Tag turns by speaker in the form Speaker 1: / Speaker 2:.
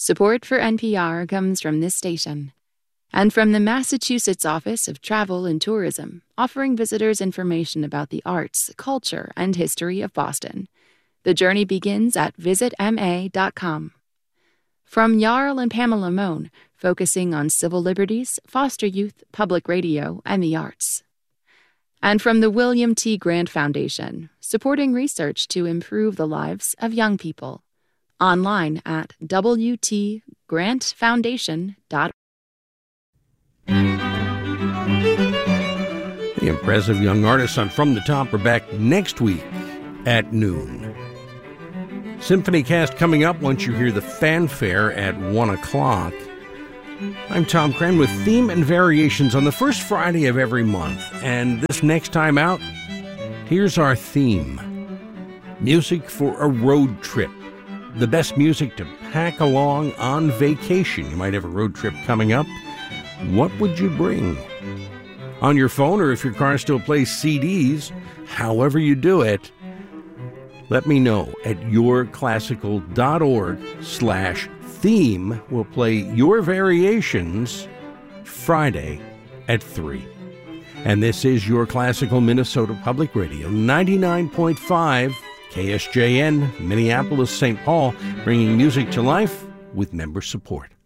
Speaker 1: Support for NPR comes from this station and from the Massachusetts Office of Travel and Tourism, offering visitors information about the arts, culture, and history of Boston. The journey begins at visitma.com. From Jarl and Pamela Mohn, focusing on civil liberties, foster youth, public radio, and the arts. And from the William T. Grant Foundation, supporting research to improve the lives of young people. Online at wtgrantfoundation.org.
Speaker 2: The impressive young artists on From the Top are back next week at noon. Symphony Cast coming up once you hear the fanfare at 1 o'clock. I'm Tom Crenn with Theme and Variations on the first Friday of every month. And this next time out, here's our theme. Music for a road trip. The best music to pack along on vacation. You might have a road trip coming up. What would you bring? On your phone, or if your car still plays CDs, however you do it, let me know at yourclassical.org/theme. We'll play your variations Friday at 3. And this is Your Classical Minnesota Public Radio, 99.5 KSJN, Minneapolis, St. Paul, bringing music to life with member support.